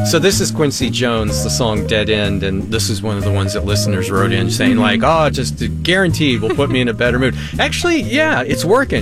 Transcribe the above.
So this is Quincy Jones, the song Dead End, and this is one of the ones that listeners wrote in saying like, oh, just guaranteed will put me in a better mood. Actually, yeah, it's working.